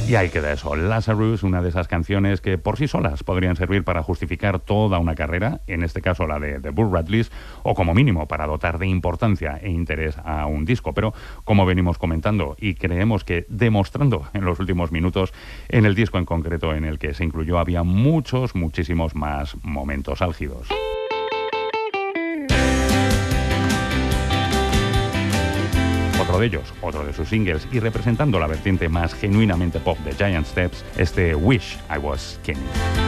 Y ahí queda eso, Lazarus, una de esas canciones que por sí solas podrían servir para justificar toda una carrera, en este caso la de Burr Radley, o como mínimo para dotar de importancia e interés a un disco. Pero como venimos comentando y creemos que demostrando en los últimos minutos, en el disco en concreto en el que se incluyó había muchísimos más momentos álgidos. Otro de ellos, otro de sus singles, y representando la vertiente más genuinamente pop de Giant Steps, este Wish I Was Skinny.